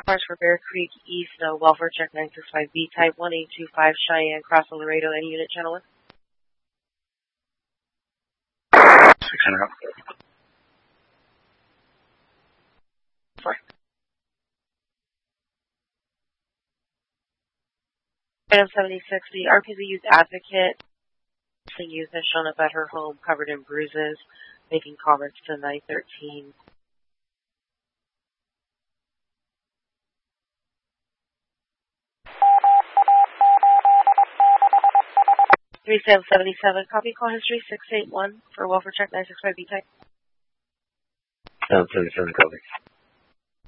cars for Bear Creek East, welfare check 965B type 1825 Cheyenne Crossing Laredo. Any unit channel 1? 600. Sorry. Item 76, the RPZ Youth Advocate. The youth has shown up at her home covered in bruises, making comments to 913. 3777, copy call history 681 for welfare check 965B type. 77, copy.